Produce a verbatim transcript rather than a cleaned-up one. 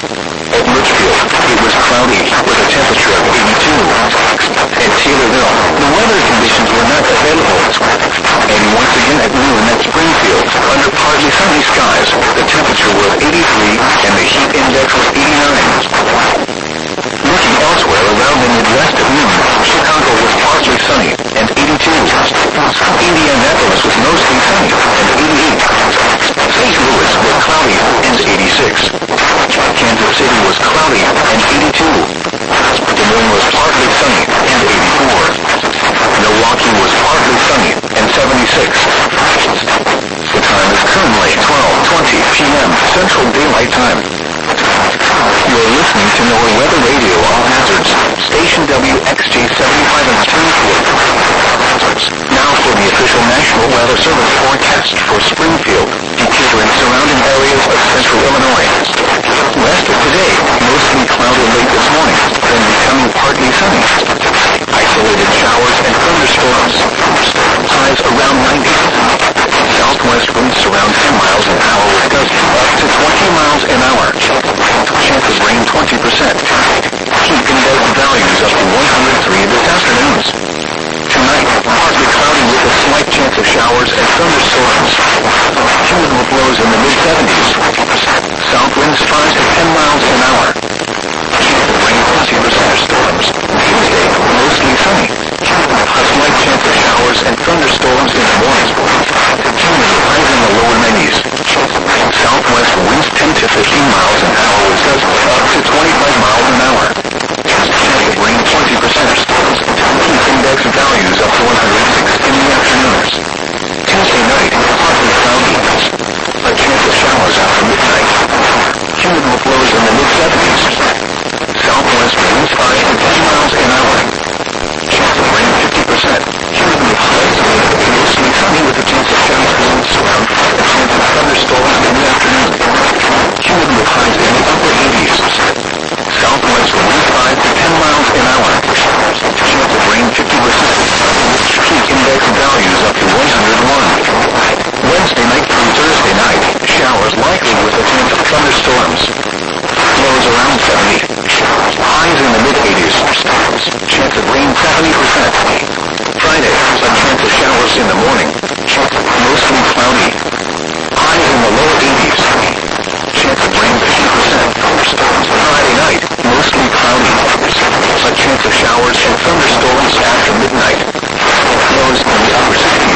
At Litchfield, it was cloudy with a temperature of eighty-two. At Taylorville, the weather conditions were not available. And once again at noon at Springfield, under partly sunny skies, the temperature was eighty-three and the heat index was eighty-nine. Looking elsewhere around the Midwest at noon, Chicago was partly sunny and eighty-two. Indianapolis was mostly sunny and eighty-eight. Saint Louis was cloudy and eighty-six. Kansas City was cloudy and eighty-two. Des Moines was partly sunny and eighty-four. Milwaukee was partly sunny and seventy-six. The time is currently twelve twenty p m Central Daylight Time. You are listening to NOAA Weather Radio All Hazards, Station W X J seventy-five in Springfield. Now for the official National Weather Service forecast for Springfield, Decatur and surrounding areas of central Illinois. West of today, mostly cloudy late this morning, then becoming partly sunny. Isolated showers and thunderstorms. Highs around ninety. Southwest winds around ten miles an hour with gusts up to twenty miles an hour. Chance of rain twenty percent. Heat index values up to one hundred three this afternoon. Tonight, partly cloudy with a slight chance of showers and thunderstorms. Humid blows in the mid seventies. South winds five to ten miles an hour. Chance of rain twenty percent. Storms. Tuesday, mostly sunny. A slight chance of showers and thunderstorms in the morning. Humid highs in the lower nineties. Southwest winds ten to fifteen miles an hour with gusts up to twenty-five miles an hour. Chance of rain twenty percent. Heat index values up to one hundred six in the afternoons. Tuesday night, partly cloudy. A chance of showers after midnight. Humid blows in the mid seventies. Southwest winds five to ten miles an hour. Chance of rain fifty percent. Humid highs mostly sunny with a chance of showers around. A chance of thunderstorms in the afternoon. Humid with highs in the upper eighties. Southwest winds five to ten miles an hour. Chance of rain fifty percent. Heat index values up to one hundred one. Wednesday night through Thursday night, showers likely with a chance of thunderstorms. Lows around seventy. Highs in the mid eighties. Chance of rain seventy percent. Friday, a chance of showers in the morning.